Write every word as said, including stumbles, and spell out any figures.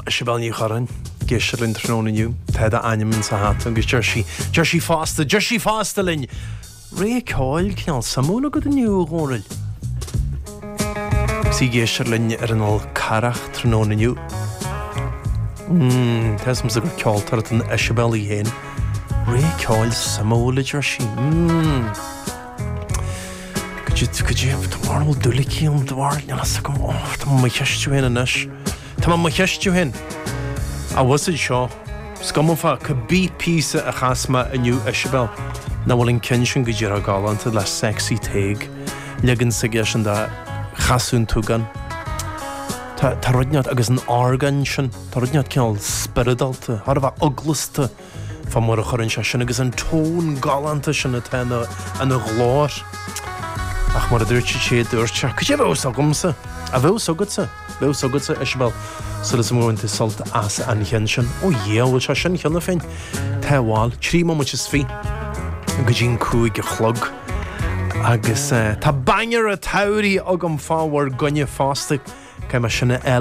Isabel ní charan Geisir linn trón inniu Teda animin sa hat agus Jersey Jersey fásta Jersey fásta linn Ré cáil ceall samúla go inniu góril Sí geisir linn ar an ál carach trón inniu Mmm Tesm sa gur ceall tarat an Isabel í hén Ré cáil samúla Jersey Mmm Could you tomorrow duliki om dwar ja sa kom of ta ma chestu hen anis ta ma chestu hen I was it sure scum of a could be piece a chasma a new Isabel na will in kenshin gujira galant la sexy tag legin suggestion da chasun tugan ta ta rodnat agus an organ shin ta rodnat kel spiritualta har va uglista fa mor chorin shin agus an tone galanta shin a tena an a glor Ach mar a dúirte sé dúirte. Could you have so gumsa? A bhew so gutsa. Bhew so gutsa Isabel. So this moment is salt as an henshin. Oh yeah, well shin henne fin. Ta wal, trí mo much is fi. Gujin cúig chlog. Agus ta banger a tauri agam fáwar gunne fastig. Kai ma sinna